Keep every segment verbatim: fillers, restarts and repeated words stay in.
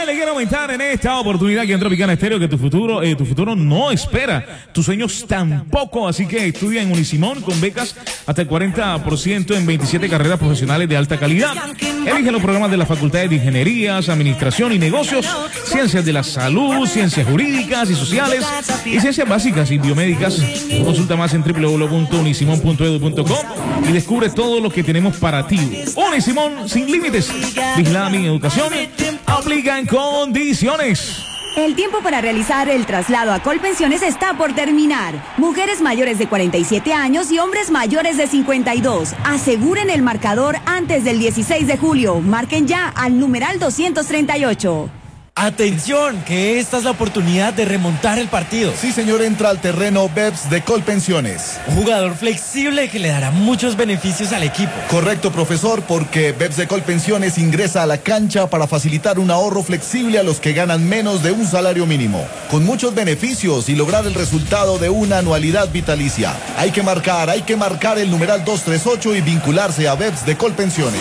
le quiero aumentar en esta oportunidad que en Tropicana Estéreo que tu futuro, eh, tu futuro no espera, tus sueños tampoco, así que estudia en Unisimón con becas hasta el cuarenta por ciento en veintisiete carreras profesionales de alta calidad. Elige los programas de las facultades de Ingenierías, Administración y Negocios, Ciencias de la Salud, Ciencias Jurídicas y Sociales y Ciencias Básicas y Biomédicas. Consulta más en doble u doble u doble u punto unisimón punto edu punto com y descubre todo lo que tenemos para ti. Unisimón, sin límites. Vigilada mi educación. Aplican condiciones. El tiempo para realizar el traslado a Colpensiones está por terminar. Mujeres mayores de cuarenta y siete años y hombres mayores de cincuenta y dos. Aseguren el marcador antes del dieciséis de julio. Marquen ya al numeral doscientos treinta y ocho. ¡Atención! Que esta es la oportunidad de remontar el partido. Sí, señor, entra al terreno Beps de Colpensiones. Un jugador flexible que le dará muchos beneficios al equipo. Correcto, profesor, porque Beps de Colpensiones ingresa a la cancha para facilitar un ahorro flexible a los que ganan menos de un salario mínimo, con muchos beneficios y lograr el resultado de una anualidad vitalicia. Hay que marcar, hay que marcar el numeral doscientos treinta y ocho y vincularse a Beps de Colpensiones.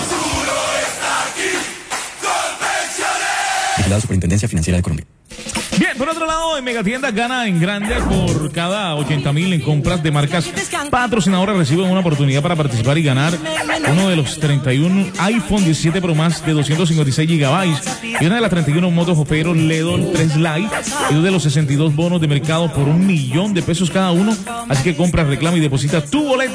La Superintendencia Financiera de Colombia. Bien, por otro lado, en Megatienda gana en grande por cada ochenta mil en compras de marcas patrocinadoras. Reciben una oportunidad para participar y ganar uno de los treinta y uno iPhone diecisiete Pro Max de doscientos cincuenta y seis gigabytes y una de las treinta y uno motos Ofero Ledon tres Lite y dos de los sesenta y dos bonos de mercado por un millón de pesos cada uno. Así que compra, reclama y deposita tu boleta